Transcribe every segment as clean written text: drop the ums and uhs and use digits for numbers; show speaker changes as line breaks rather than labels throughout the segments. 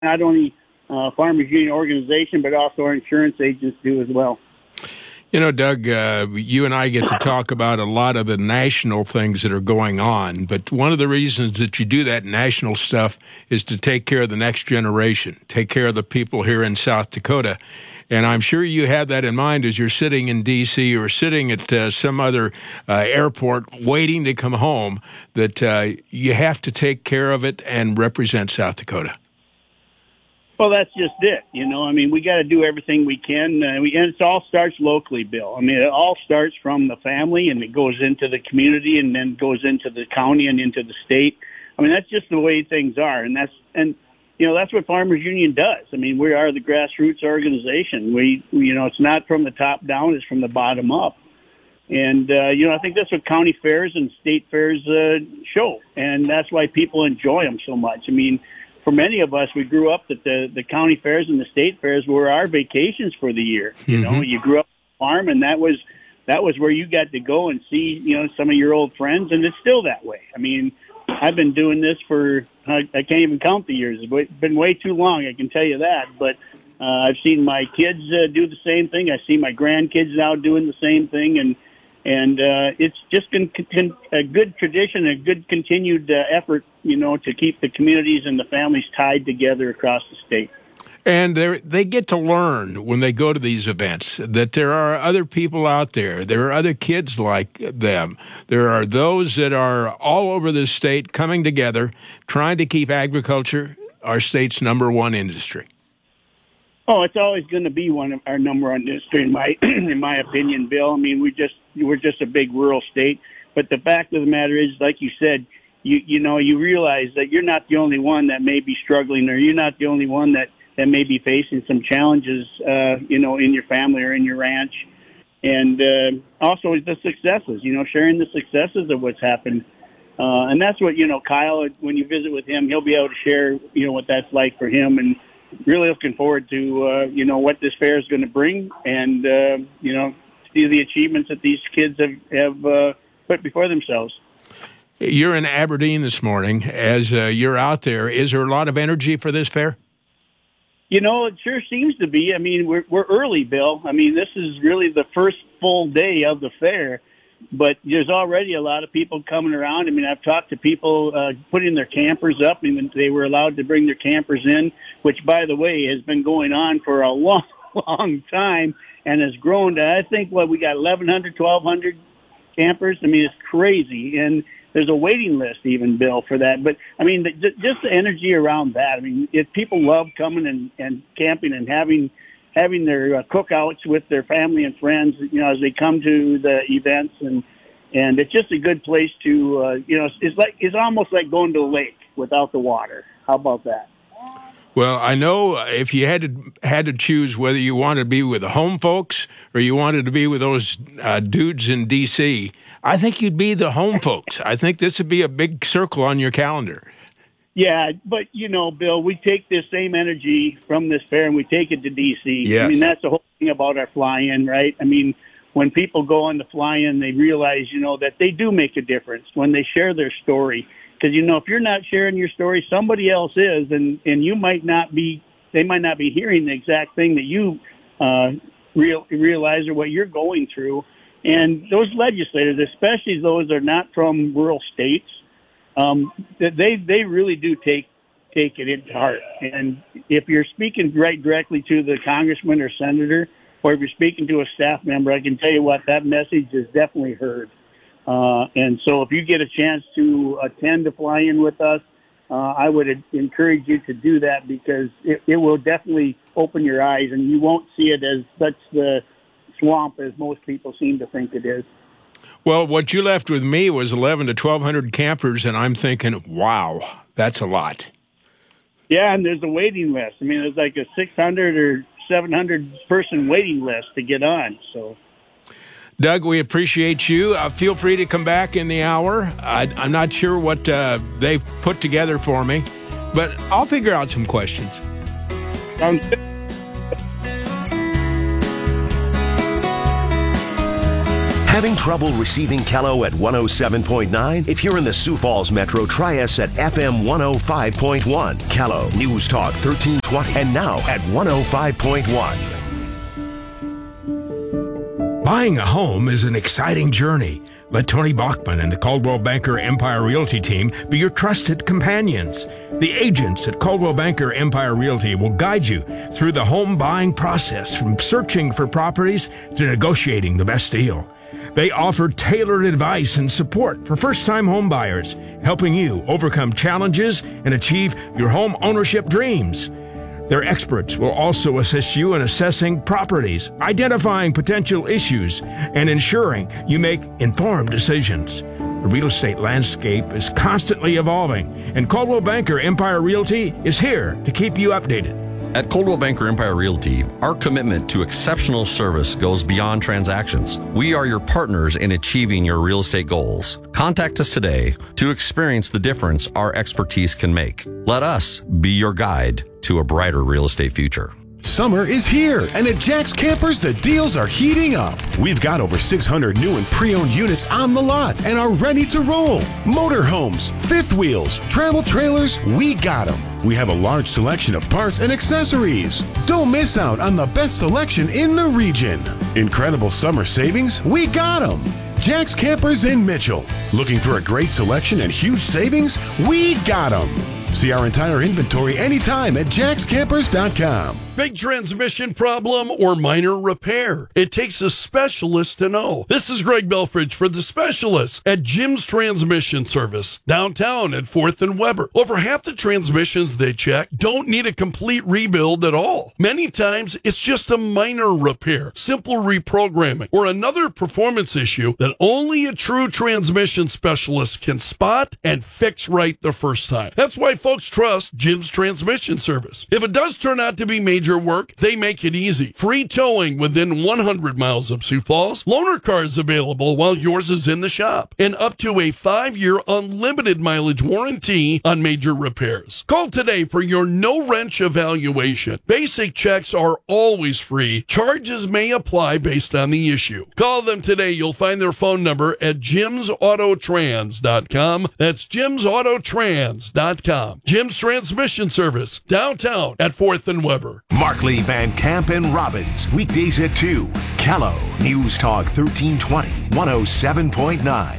not only Farmers Union organization, but also our insurance agents do as well.
You know, Doug, you and I get to talk about a lot of the national things that are going on, but one of the reasons that you do that national stuff is to take care of the next generation, take care of the people here in South Dakota. And I'm sure you have that in mind as you're sitting in D.C. or sitting at some other airport waiting to come home, that you have to take care of it and represent South Dakota.
Well, that's just it. You know, I mean, we got to do everything we can. And it all starts locally, Bill. I mean, it all starts from the family, and it goes into the community, and then goes into the county and into the state. I mean, that's just the way things are. And that's what Farmers Union does. I mean, we are the grassroots organization. We it's not from the top down, it's from the bottom up. And, I think that's what county fairs and state fairs show. And that's why people enjoy them so much. I mean, for many of us, we grew up that the county fairs and the state fairs were our vacations for the year. You know, you grew up on a farm, and that was where you got to go and see, some of your old friends, and it's still that way. I mean, I've been doing this for, I can't even count the years. It's been way too long, I can tell you that. But I've seen my kids do the same thing. I see my grandkids now doing the same thing, and it's just been a good tradition, a good continued effort, to keep the communities and the families tied together across the state.
And they get to learn when they go to these events that there are other people out there. There are other kids like them. There are those that are all over the state coming together, trying to keep agriculture our state's number one industry.
Oh, it's always going to be one of our number one industry, in my opinion, Bill. I mean, we're just a big rural state. But the fact of the matter is, like you said, you realize that you're not the only one that may be struggling, or you're not the only one that may be facing some challenges, in your family or in your ranch. And also the successes, sharing the successes of what's happened. And that's what, Kyle, when you visit with him, he'll be able to share, what that's like for him. And really looking forward to, what this fair is going to bring, and, see the achievements that these kids have put before themselves.
You're in Aberdeen this morning. As you're out there, is there a lot of energy for this fair?
It sure seems to be. I mean, we're early, Bill. I mean, this is really the first full day of the fair, but there's already a lot of people coming around. I mean, I've talked to people putting their campers up, and they were allowed to bring their campers in, which, by the way, has been going on for a long, long time and has grown to, I think, we got 1,100, 1,200 campers. I mean, it's crazy. And there's a waiting list even, Bill, for that. But, I mean, just the energy around that. I mean, if people love coming and camping and having their cookouts with their family and friends, as they come to the events, and it's just a good place to, it's almost like going to a lake without the water. How about that?
Well, I know if you had to choose whether you wanted to be with the home folks or you wanted to be with those dudes in D.C., I think you'd be the home folks. I think this would be a big circle on your calendar.
Yeah, but, Bill, we take this same energy from this fair and we take it to D.C.
Yes.
I mean, that's the whole thing about our fly-in, right? I mean, when people go on the fly-in, they realize, that they do make a difference when they share their story. Because, if you're not sharing your story, somebody else is, and you might not be, they might not be hearing the exact thing that you realize or what you're going through. And those legislators, especially those that are not from rural states, they really do take it into heart. And if you're speaking right directly to the congressman or senator, or if you're speaking to a staff member, I can tell you what, that message is definitely heard. And so if you get a chance to attend a fly-in with us, I would encourage you to do that, because it will definitely open your eyes, and you won't see it as such the swamp as most people seem to think it is.
Well, what you left with me was 1,100 to 1,200 campers, and I'm thinking, wow, that's a lot.
Yeah, and there's a waiting list. I mean, there's like a 600 or 700 person waiting list to get on. So,
Doug, we appreciate you. Feel free to come back in the hour. I'm not sure what they've put together for me, but I'll figure out some questions.
Sounds good.
Having trouble receiving Kello at 107.9? If you're in the Sioux Falls Metro, try us at FM 105.1. Kello News Talk 1320 and now at 105.1.
Buying a home is an exciting journey. Let Tony Bachman and the Coldwell Banker Empire Realty team be your trusted companions. The agents at Coldwell Banker Empire Realty will guide you through the home buying process, from searching for properties to negotiating the best deal. They offer tailored advice and support for first-time home buyers, helping you overcome challenges and achieve your home ownership dreams. Their experts will also assist you in assessing properties, identifying potential issues, and ensuring you make informed decisions. The real estate landscape is constantly evolving, and Coldwell Banker Empire Realty is here to keep you updated.
At Coldwell Banker Empire Realty, our commitment to exceptional service goes beyond transactions. We are your partners in achieving your real estate goals. Contact us today to experience the difference our expertise can make. Let us be your guide to a brighter real estate future.
Summer is here, and at Jack's Campers, the deals are heating up. We've got over 600 new and pre-owned units on the lot and are ready to roll. Motorhomes, fifth wheels, travel trailers, we got them. We have a large selection of parts and accessories. Don't miss out on the best selection in the region. Incredible summer savings, we got them. Jack's Campers in Mitchell. Looking for a great selection and huge savings? We got them. See our entire inventory anytime at jackscampers.com.
Big transmission problem or minor repair? It takes a specialist to know. This is Greg Belfridge for the specialists at Jim's Transmission Service, downtown at 4th and Weber. Over half the transmissions they check don't need a complete rebuild at all. Many times, it's just a minor repair, simple reprogramming, or another performance issue that only a true transmission specialist can spot and fix right the first time. That's why folks trust Jim's Transmission Service. If it does turn out to be major work, they make it easy. Free towing within 100 miles of Sioux Falls. Loaner cars available while yours is in the shop. And up to a 5-year unlimited mileage warranty on major repairs. Call today for your no-wrench evaluation. Basic checks are always free. Charges may apply based on the issue. Call them today. You'll find their phone number at jimsautotrans.com. That's jimsautotrans.com. Jim's Transmission Service, downtown at 4th and Weber.
Markley, Van Camp, and Robbins, weekdays at 2. Kello News Talk 1320, 107.9.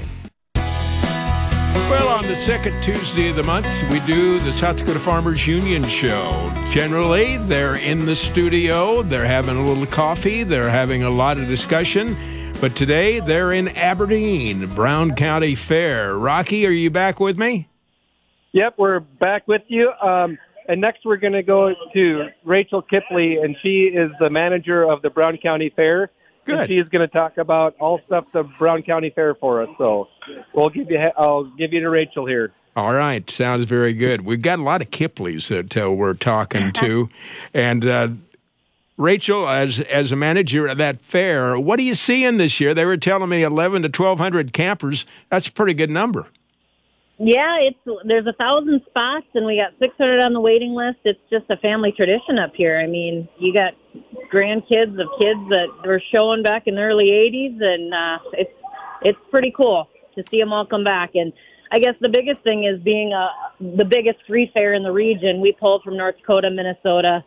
Well, on the second Tuesday of the month, we do the South Dakota Farmers Union show. Generally, they're in the studio, they're having a little coffee, they're having a lot of discussion. But today, they're in Aberdeen, Brown County Fair. Rocky, are you back with me?
Yep, we're back with you. And next we're going to go to Rachel Kipley, and she is the manager of the Brown County Fair.
Good.
And she's going to talk about all stuff the Brown County Fair for us. So I'll give you to Rachel here.
All right. Sounds very good. We've got a lot of Kipleys that we're talking to. And Rachel, as a manager of that fair, what are you seeing this year? They were telling me 11 to 1,200 campers. That's a pretty good number.
Yeah, there's 1,000 spots, and we got 600 on the waiting list. It's just a family tradition up here. I mean, you got grandkids of kids that were showing back in the early 80s, and it's pretty cool to see them all come back. And I guess the biggest thing is being the biggest free fair in the region. We pulled from North Dakota, Minnesota.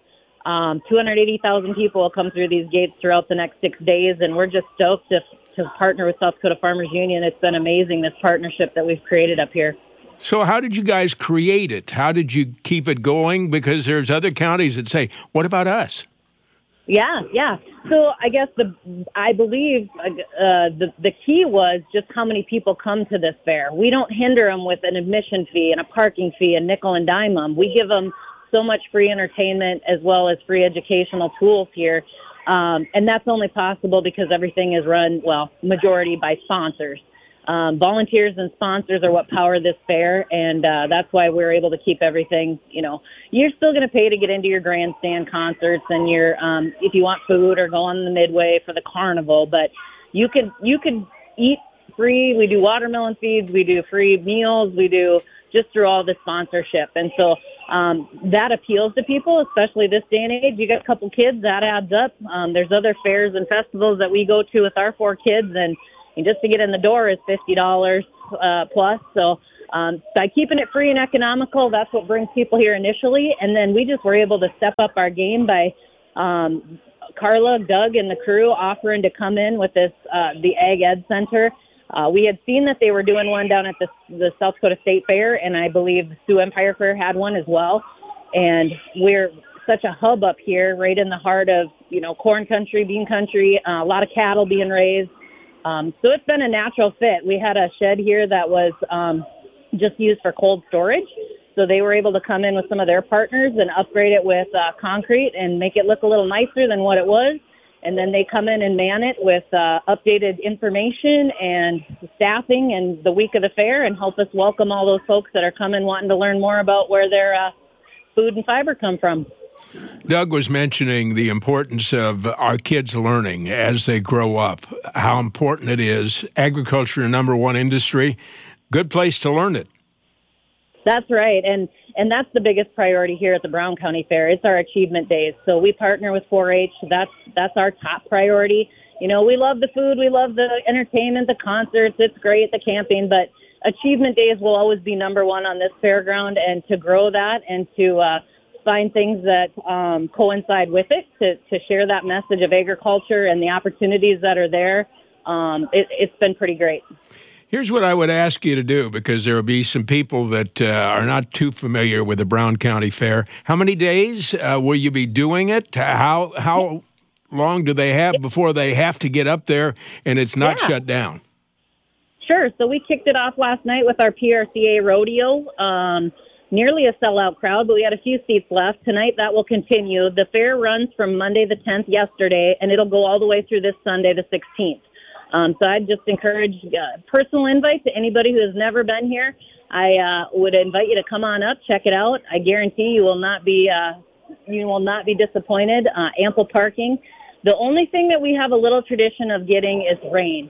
280,000 people will come through these gates throughout the next 6 days, and we're just stoked to partner with South Dakota Farmers Union. It's been amazing, this partnership that we've created up here.
So how did you guys create it? How did you keep it going? Because there's other counties that say, what about us?
Yeah. So I guess I believe the key was just how many people come to this fair. We don't hinder them with an admission fee and a parking fee and nickel and dime them. We give them so much free entertainment as well as free educational tools here. And that's only possible because everything is run, majority by sponsors. Volunteers and sponsors are what power this fair, and that's why we're able to keep everything, you're still going to pay to get into your grandstand concerts and your, if you want food or go on the midway for the carnival, but you could eat free. We do watermelon feeds, we do free meals, we do just through all the sponsorship. And so that appeals to people, especially this day and age. You got a couple kids, that adds up. There's other fairs and festivals that we go to with our 4 kids, and And just to get in the door is $50 plus. So by keeping it free and economical, that's what brings people here initially. And then we just were able to step up our game by Carla, Doug, and the crew offering to come in with this the Ag Ed Center. We had seen that they were doing one down at the South Dakota State Fair, and I believe the Sioux Empire Fair had one as well. And we're such a hub up here, right in the heart of, corn country, bean country, a lot of cattle being raised. So it's been a natural fit. We had a shed here that was just used for cold storage. So they were able to come in with some of their partners and upgrade it with concrete and make it look a little nicer than what it was. And then they come in and man it with updated information and staffing and the week of the fair and help us welcome all those folks that are coming wanting to learn more about where their food and fiber come from.
Doug was mentioning the importance of our kids learning as they grow up, how important it is. Agriculture, number one industry, good place to learn it.
That's right, and that's the biggest priority here at the Brown County Fair. It's our achievement days. So we partner with 4-H. That's our top priority. We love the food, we love the entertainment, the concerts. It's great, the camping, but achievement days will always be number one on this fairground. And to grow that and to find things that coincide with it, to share that message of agriculture and the opportunities that are there, it's been pretty great.
Here's what I would ask you to do, because there will be some people that are not too familiar with the Brown County Fair. How many days will you be doing it? How long do they have before they have to get up there and it's not shut down?
Sure. So we kicked it off last night with our PRCA rodeo. Nearly a sellout crowd, but we had a few seats left. Tonight that will continue. The fair runs from Monday the 10th yesterday, and it'll go all the way through this Sunday the 16th. So I'd just encourage personal invite to anybody who has never been here. I would invite you to come on up, check it out. I guarantee you will not be disappointed. Ample parking. The only thing that we have a little tradition of getting is rain.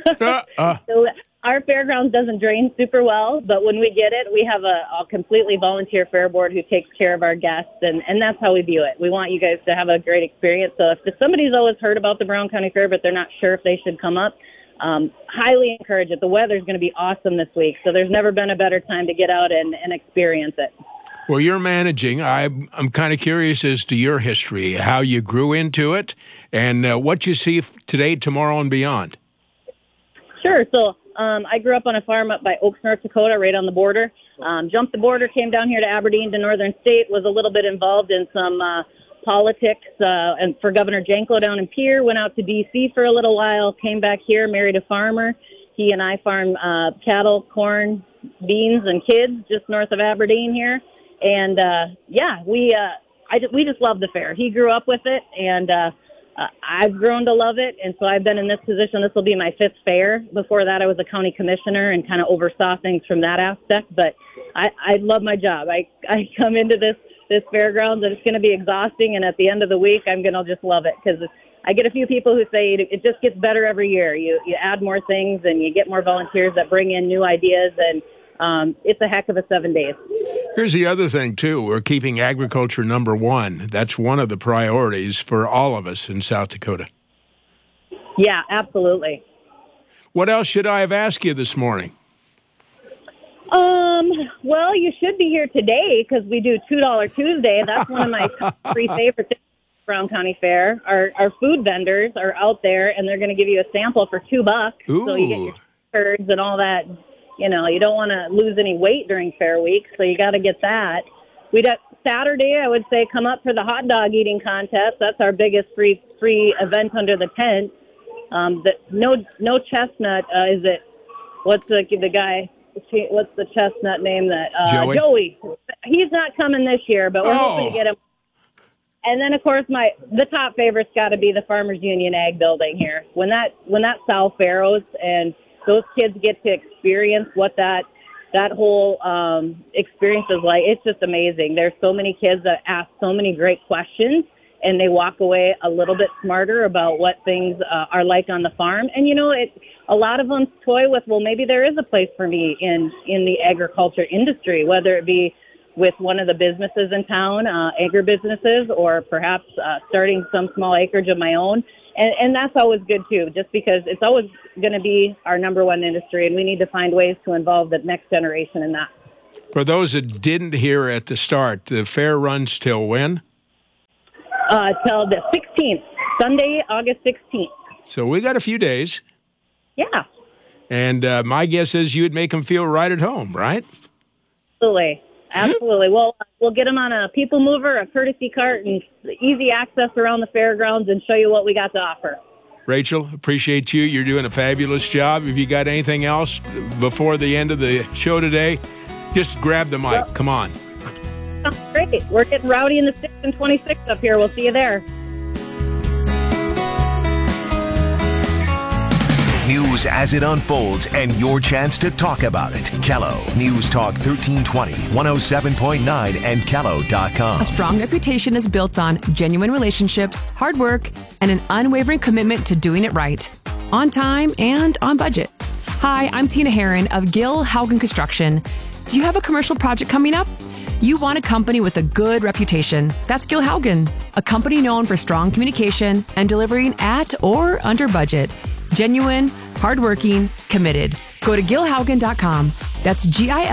So our fairgrounds doesn't drain super well, but when we get it, we have a completely volunteer fair board who takes care of our guests, and that's how we view it. We want you guys to have a great experience. So if somebody's always heard about the Brown County Fair, but they're not sure if they should come up, highly encourage it. The weather's going to be awesome this week, so there's never been a better time to get out and experience it.
Well, you're managing. I'm kind of curious as to your history, how you grew into it, and what you see today, tomorrow, and beyond.
Sure. So I grew up on a farm up by Oaks, North Dakota, right on the border. Jumped the border, came down here to Aberdeen, to Northern State, was a little bit involved in some politics and for Governor Janko down in Pierre, went out to D.C. for a little while, came back here, married a farmer. He and I farm cattle, corn, beans, and kids just north of Aberdeen here. And, we just love the fair. He grew up with it, and I've grown to love it, and so I've been in this position. This will be my 5th fair. Before that, I was a county commissioner and kind of oversaw things from that aspect, but I love my job. I come into this fairgrounds, and it's going to be exhausting, and at the end of the week, I'm going to just love it, because I get a few people who say it just gets better every year. You add more things, and you get more volunteers that bring in new ideas, and it's a heck of a 7 days.
Here's the other thing, too. We're keeping agriculture number one. That's one of the priorities for all of us in South Dakota.
Yeah, absolutely.
What else should I have asked you this morning?
Well, you should be here today because we do $2 Tuesday. That's one of my 3 favorite things at Brown County Fair. Our food vendors are out there, and they're going to give you a sample for $2.
Ooh.
So you get your curds and all that. You don't want to lose any weight during fair week, so you got to get that. We got Saturday, I would say, come up for the hot dog eating contest. That's our biggest free event under the tent. No chestnut. Is it? What's the guy? What's the chestnut name? That Joey. He's not coming this year, but we're hoping to get him. And then, of course, the top favorite's got to be the Farmers Union Ag Building here. When that sow farrows and those kids get to experience what that whole experience is like. It's just amazing. There's so many kids that ask so many great questions, and they walk away a little bit smarter about what things are like on the farm. And, a lot of them toy with, well, maybe there is a place for me in the agriculture industry, whether it be with one of the businesses in town, agribusinesses, or perhaps starting some small acreage of my own. And that's always good, too, just because it's always going to be our number one industry, and we need to find ways to involve the next generation in that.
For those that didn't hear at the start, the fair runs till when?
Till the 16th, Sunday, August 16th.
So we got a few days.
Yeah.
And my guess is you'd make them feel right at home, right?
Absolutely. Well, we'll get them on a people mover, a courtesy cart, and easy access around the fairgrounds and show you what we got to offer.
Rachel, appreciate you. You're doing a fabulous job. If you got anything else before the end of the show today, just grab the mic. Come on.
Great. We're getting rowdy in the 6 and 26 up here. We'll see you there.
News as it unfolds and your chance to talk about it. Kello News Talk 1320, 107.9 and Kello.com.
A strong reputation is built on genuine relationships, hard work, and an unwavering commitment to doing it right. On time and on budget. Hi, I'm Tina Herron of Gil Haugen Construction. Do you have a commercial project coming up? You want a company with a good reputation. That's Gil Haugen, a company known for strong communication and delivering at or under budget. Genuine, hardworking, committed. Go to GilHaugen.com. That's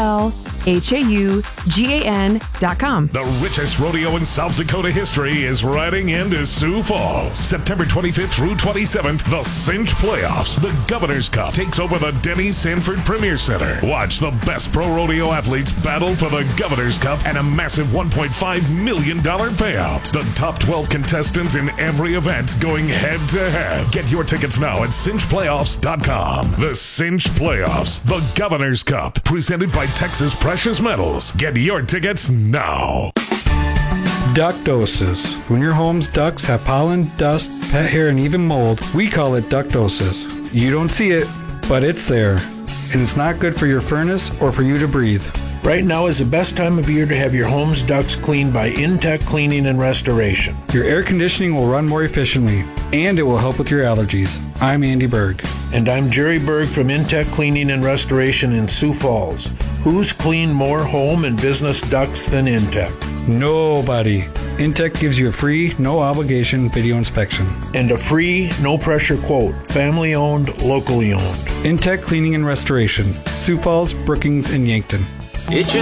GilHaugan.com.
The richest rodeo in South Dakota history is riding into Sioux Falls. September 25th through 27th, the Cinch Playoffs. The Governor's Cup takes over the Denny Sanford Premier Center. Watch the best pro rodeo athletes battle for the Governor's Cup and a massive $1.5 million payout. The top 12 contestants in every event going head-to-head. Get your tickets now at cinchplayoffs.com. The Cinch Playoffs, the Governor's Cup, presented by Texas Precious Metals. Get your tickets now.
Ductosis. When your home's ducts have pollen, dust, pet hair, and even mold, we call it ductosis. You don't see it, but it's there. And it's not good for your furnace or for you to breathe.
Right now is the best time of year to have your home's ducts cleaned by Intech Cleaning and Restoration.
Your air conditioning will run more efficiently, and it will help with your allergies. I'm Andy Berg.
And I'm Jerry Berg from Intech Cleaning and Restoration in Sioux Falls. Who's cleaned more home and business ducts than Intech?
Nobody. Intech gives you a free, no-obligation video inspection.
And a free, no-pressure quote. Family-owned, locally owned.
Intech Cleaning and Restoration. Sioux Falls, Brookings, and Yankton.
It's